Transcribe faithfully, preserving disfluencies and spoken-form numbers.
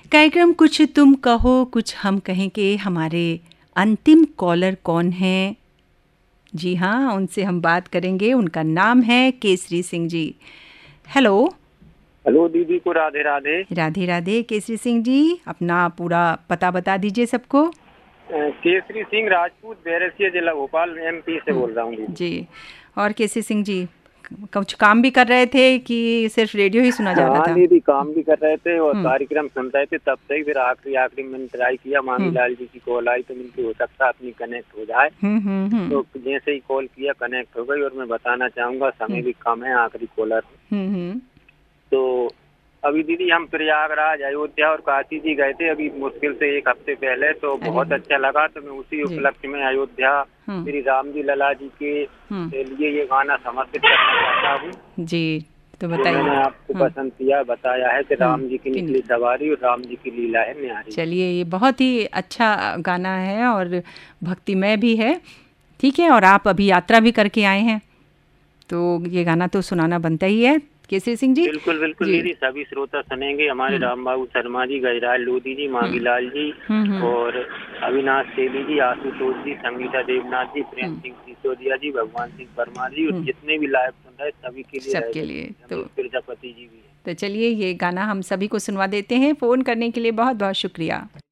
कार्यक्रम कुछ तुम कहो कुछ हम कहें के हमारे अंतिम कॉलर कौन हैं? जी हाँ, उनसे हम बात करेंगे। उनका नाम है केसरी सिंह जी। हेलो हेलो दीदी को राधे राधे। राधे राधे। केसरी सिंह जी, अपना पूरा पता बता दीजिए सबको। केसरी सिंह राजपूत, बैरसिया जिला भोपाल, एमपी से बोल रहा हूँ जी। और केसरी सिंह जी, कुछ काम भी कर रहे थे कि सिर्फ रेडियो ही सुना जा रहा था? हाँ दीदी, काम भी कर रहे थे और कार्यक्रम सुन रहे थे, तब से ही फिर आखिरी आखिरी मैंने ट्राई किया। मामी लाल जी की कॉल आई तो मिलती हो सकता अपनी कनेक्ट हो जाए। तो जैसे ही कॉल किया कनेक्ट हो गई। और मैं बताना चाहूंगा समय भी कम है, आखिरी कॉलर। तो अभी दीदी हम प्रयागराज, अयोध्या और काशी जी गए थे अभी मुश्किल से एक हफ्ते पहले। तो बहुत अच्छा लगा। तो मैं उसी उपलक्ष्य में अयोध्या श्री राम जी लला जी के लिए ये गाना समर्पित करना चाहता हूँ जी। तो बताइए। मैंने आपको पसंद किया, बताया है कि राम जी की निकली सवारी और राम जी की लीला है न्यारी। चलिए, ये बहुत ही अच्छा गाना है और भक्तिमय भी है। ठीक है, और आप अभी यात्रा भी करके आए हैं तो ये गाना तो सुनाना बनता ही है। केसरी सिंह जी, बिल्कुल बिल्कुल दीदी, सभी श्रोता सुनेंगे। हमारे राम बाबू शर्मा जी, गजराज लोधी जी, मांगीलाल जी और अविनाश तेली जी, आशुतोष जी, संगीता देवनाथ जी, प्रेम सिंह सिसोदिया जी, भगवान सिंह परमार जी और जितने भी लाइव सुन रहे सभी के लिए सबके लिए तो प्रजापति जी भी है। तो चलिए, ये गाना हम सभी को सुनवा देते हैं। फ़ोन करने के लिए बहुत बहुत शुक्रिया।